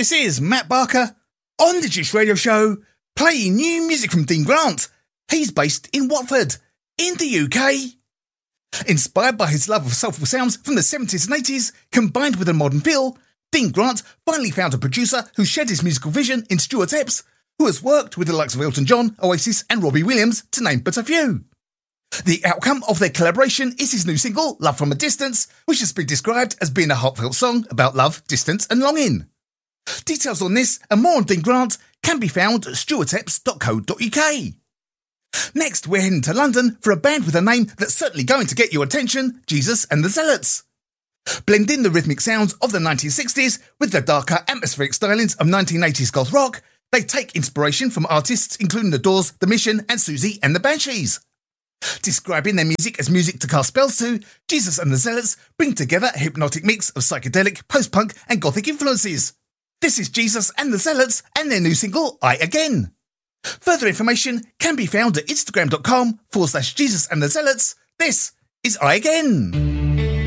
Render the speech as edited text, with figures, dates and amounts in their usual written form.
This is Matt Barker on the Gist Radio Show, playing new music from Dean Grant. He's based in Watford, in the UK. Inspired by his love of soulful sounds from the 70s and 80s, combined with a modern feel, Dean Grant finally found a producer who shared his musical vision in Stuart Epps, who has worked with the likes of Elton John, Oasis and Robbie Williams, to name but a few. The outcome of their collaboration is his new single, Love From A Distance, which has been described as being a heartfelt song about love, distance and longing. Details on this and more on Dean Grant can be found at stuartepps.co.uk. Next, we're heading to London for a band with a name that's certainly going to get your attention, Jesus and the Zealots. Blending the rhythmic sounds of the 1960s with the darker atmospheric stylings of 1980s goth rock, they take inspiration from artists including The Doors, The Mission and Susie and the Banshees. Describing their music as music to cast spells to, Jesus and the Zealots bring together a hypnotic mix of psychedelic, post-punk and gothic influences. This is Jesus and the Zealots and their new single, I Again. Further information can be found at instagram.com/Jesus and the Zealots. This is I Again.